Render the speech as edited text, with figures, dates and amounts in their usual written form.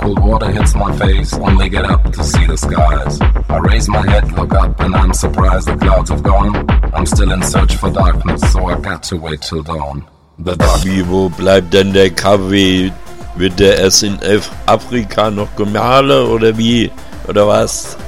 cold water hits my face, only get up to see the skies. I raise my head, look up, and I'm surprised the clouds have gone. I'm still in search for darkness, so I got to wait till dawn. The dark. Wie, wo bleibt denn der Kaffee? Wird der erst in Afrika noch gemahlen oder wie? Oder was?